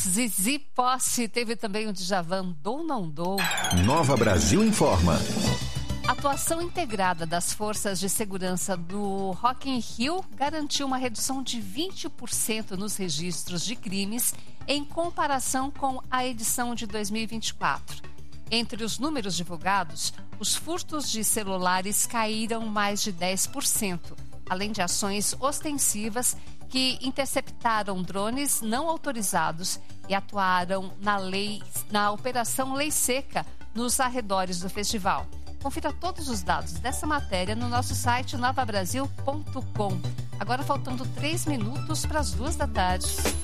Zizi Posse, teve também o Djavan, Dou Não Dou. Nova Brasil Informa. A atuação integrada das forças de segurança do Rock in Rio garantiu uma redução de 20% nos registros de crimes em comparação com a edição de 2024. Entre os números divulgados, os furtos de celulares caíram mais de 10%, além de ações ostensivas que interceptaram drones não autorizados e atuaram na Operação Lei Seca nos arredores do festival. Confira todos os dados dessa matéria no nosso site novabrasil.com. Agora faltando 3 minutos para as 2 da tarde.